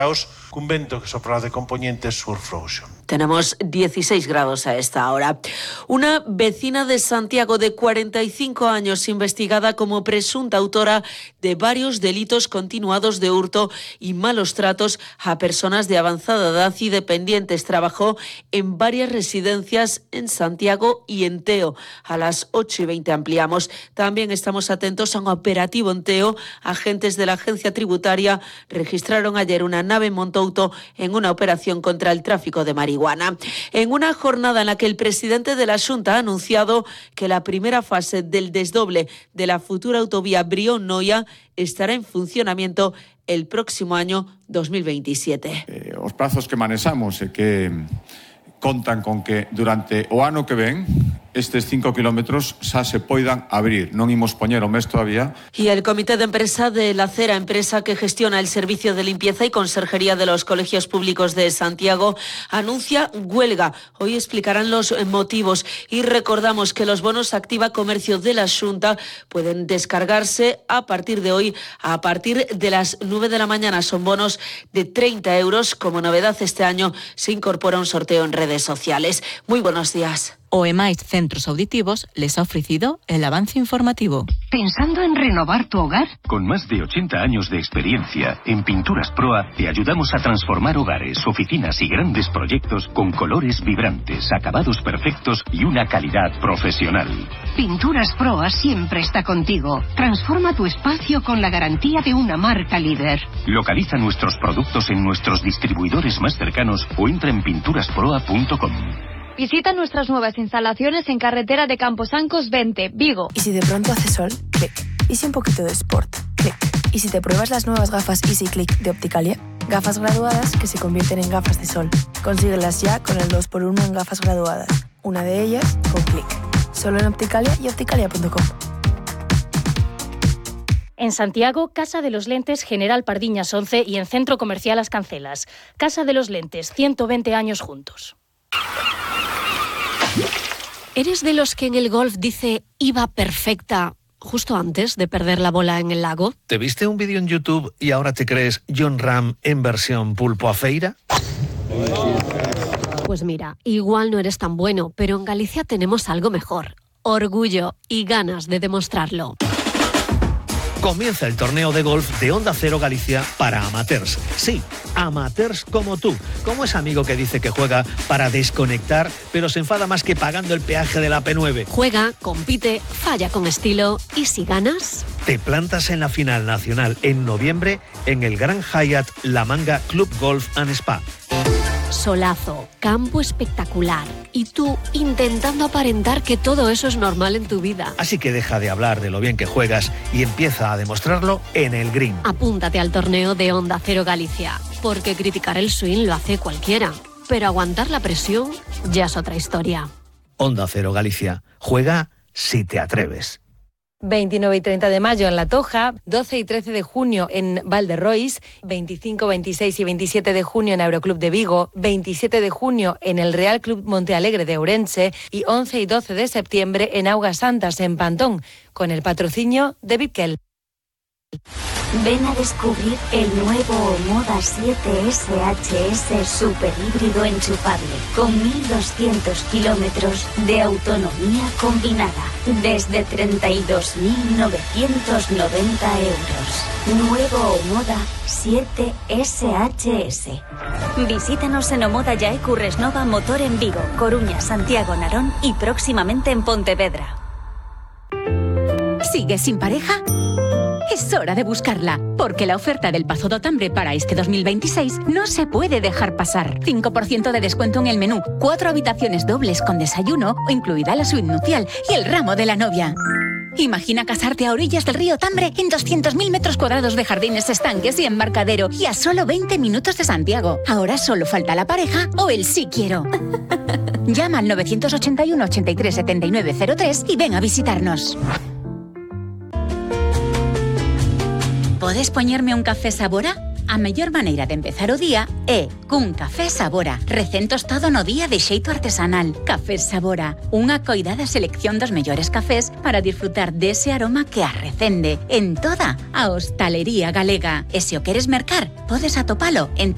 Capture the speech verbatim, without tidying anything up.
cun vento que sopra de componente surfrouxo. Tenemos dieciséis grados a esta hora. Una vecina de Santiago de cuarenta y cinco años, investigada como presunta autora de varios delitos continuados de hurto y malos tratos a personas de avanzada edad y dependientes, trabajó en varias residencias en Santiago y en Teo. A las ocho y veinte ampliamos. También estamos atentos a un operativo en Teo. Agentes de la agencia tributaria registraron ayer una nave Montouto en una operación contra el tráfico de marihuana. En una jornada en la que el presidente de la Xunta ha anunciado que la primera fase del desdoble de la futura autovía Brión-Noia estará en funcionamiento el próximo año dos mil veintisiete. Eh, os prazos que manexamos e que contan con que durante o ano que ven estes cinco kilómetros xa se poidan abrir. Non imos poñer o mes todavía. Y el comité de empresa de La Cera, empresa que gestiona el servicio de limpieza y conserjería de los colegios públicos de Santiago, anuncia huelga. Hoy explicarán los motivos y recordamos que los bonos Activa Comercio de la Xunta pueden descargarse a partir de hoy, a partir de las nueve de la mañana. Son bonos de treinta euros. Como novedad este año se incorpora un sorteo en redes sociales. Muy buenos días. O E M A I Centros Auditivos les ha ofrecido el avance informativo. ¿Pensando en renovar tu hogar? Con más de ochenta años de experiencia, en Pinturas Proa te ayudamos a transformar hogares, oficinas y grandes proyectos con colores vibrantes, acabados perfectos y una calidad profesional. Pinturas Proa siempre está contigo. Transforma tu espacio con la garantía de una marca líder. Localiza nuestros productos en nuestros distribuidores más cercanos o entra en pinturas proa punto com. Visita nuestras nuevas instalaciones en carretera de Camposancos veinte, Vigo. Y si de pronto hace sol, clic. Y si un poquito de sport, clic. Y si te pruebas las nuevas gafas Easy Click de Opticalia, gafas graduadas que se convierten en gafas de sol. Consíguelas ya con el dos por uno en gafas graduadas. Una de ellas con clic. Solo en Opticalia y opticalia punto com. En Santiago, Casa de los Lentes General Pardiñas once y en Centro Comercial Las Cancelas. Casa de los Lentes, ciento veinte años juntos. ¿Eres de los que en el golf dice iba perfecta justo antes de perder la bola en el lago? ¿Te viste un vídeo en YouTube y ahora te crees Jon Rahm en versión pulpo a feira? Pues mira, igual no eres tan bueno, pero en Galicia tenemos algo mejor. Orgullo y ganas de demostrarlo. Comienza el torneo de golf de Onda Cero Galicia para amateurs. Sí, amateurs como tú. Como ese amigo que dice que juega para desconectar, pero se enfada más que pagando el peaje de la P nueve. Juega, compite, falla con estilo y si ganas... Te plantas en la final nacional en noviembre en el Gran Hyatt La Manga Club Golf and Spa. Solazo, campo espectacular y tú intentando aparentar que todo eso es normal en tu vida. Así que deja de hablar de lo bien que juegas y empieza a demostrarlo en el green. Apúntate al torneo de Onda Cero Galicia, porque criticar el swing lo hace cualquiera, pero aguantar la presión ya es otra historia. Onda Cero Galicia, juega si te atreves. veintinueve y treinta de mayo en La Toja, doce y trece de junio en Valderrois, veinticinco, veintiséis y veintisiete de junio en Aeroclub de Vigo, veintisiete de junio en el Real Club Montealegre de Ourense y once y doce de septiembre en Augas Santas en Pantón, con el patrocinio de Bitkel. Ven a descubrir el nuevo Omoda siete S H S super híbrido enchufable con mil doscientos kilómetros de autonomía combinada desde treinta y dos mil novecientos noventa euros. Nuevo Omoda siete S H S. Visítanos en Omoda Yaecu Resnova Motor en Vigo, Coruña, Santiago, Narón y próximamente en Pontevedra. ¿Sigues sin pareja? Es hora de buscarla, porque la oferta del Pazo Dotambre para este dos mil veintiséis no se puede dejar pasar. cinco por ciento de descuento en el menú, cuatro habitaciones dobles con desayuno, incluida la suite nupcial y el ramo de la novia. Imagina casarte a orillas del río Tambre en doscientos mil metros cuadrados de jardines, estanques y embarcadero y a solo veinte minutos de Santiago. Ahora solo falta la pareja o el sí quiero. Llama al nueve ochenta y uno, ochenta y tres, setenta y nueve cero tres y ven a visitarnos. Podes poñerme un café Sabora? A mellor maneira de empezar o día é cun café Sabora, recén tostado no día de xeito artesanal. Café Sabora, unha coidada selección dos mellores cafés para disfrutar dese aroma que arrecende en toda a hostalería galega. E se o queres mercar, podes atopalo en